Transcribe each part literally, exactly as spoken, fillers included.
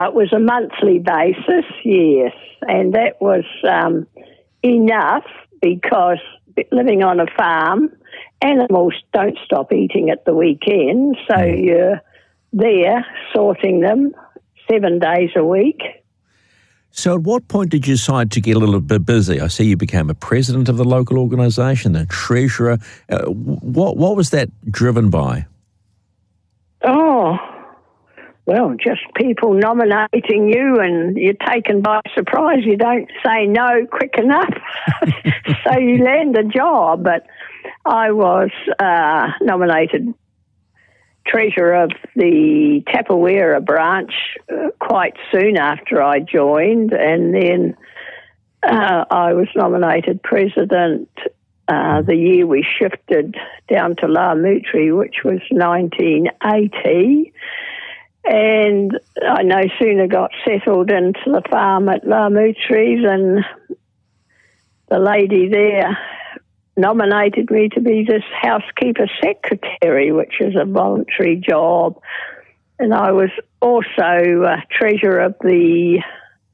It was a monthly basis, yes, and that was um, enough because living on a farm, animals don't stop eating at the weekend, so mm. you're there sorting them seven days a week. So at what point did you decide to get a little bit busy? I see you became a president of the local organisation, a treasurer. Uh, what, what was that driven by? Oh, well, just people nominating you and you're taken by surprise. You don't say no quick enough, so you land a job. But I was uh, nominated treasurer of the Tapawera branch uh, quite soon after I joined, and then uh, I was nominated president uh, the year we shifted down to Lamutri, which was nineteen eighty. And I no sooner got settled into the farm at Lamutri than the lady there nominated me to be this housekeeper secretary, which is a voluntary job. And I was also uh, treasurer of the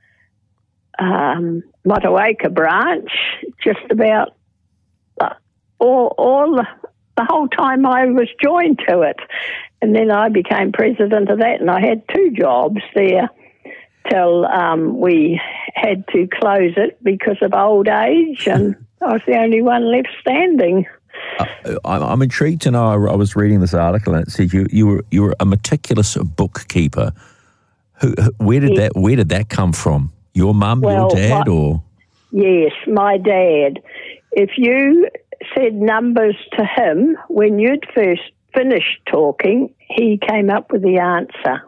um, Motueka branch, just about uh, all, all the, the whole time I was joined to it. And then I became president of that, and I had two jobs there till um, we had to close it because of old age, and I was the only one left standing. Uh, I'm intrigued to know. I was reading this article, and it said you you were you were a meticulous bookkeeper. Who, where did that Where did that come from? Your mum, well, your dad, my, or? Yes, my dad. If you said numbers to him when you'd first finished talking, he came up with the answer.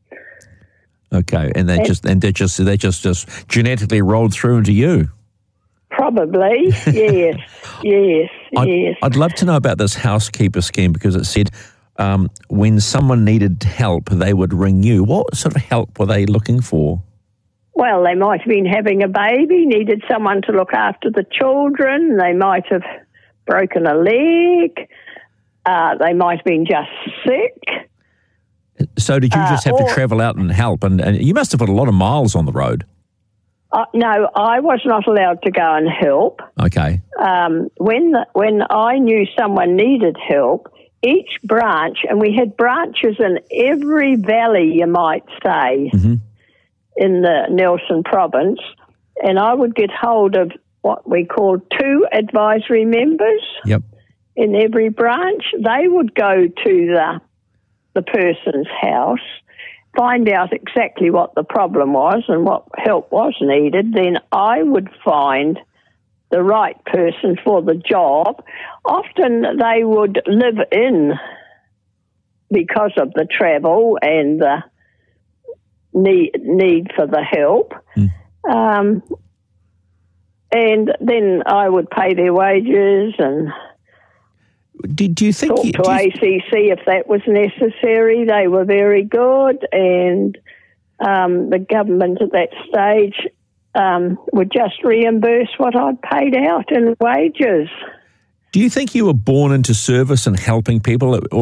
Okay, and they and, just and they just they just just genetically rolled through into you. Probably, yes, yes, I'd, yes. I'd love to know about this housekeeper scheme because it said um, when someone needed help, they would ring you. What sort of help were they looking for? Well, they might have been having a baby, needed someone to look after the children. They might have broken a leg. Uh, they might have been just sick. So did you just uh, have or, to travel out and help? And, and you must have put a lot of miles on the road. Uh, no, I was not allowed to go and help. Okay. Um, when the, when I knew someone needed help, each branch, and we had branches in every valley, you might say, mm-hmm. in the Nelson province, and I would get hold of what we called two advisory members. Yep. In every branch. They would go to the the person's house, find out exactly what the problem was and what help was needed. Then I would find the right person for the job. Often they would live in because of the travel and the need, need for the help. Mm. Um, and then I would pay their wages and Did you think talk you, to you, A C C if that was necessary? They were very good, and um, the government at that stage um, would just reimburse what I'd paid out in wages. Do you think you were born into service and helping people, or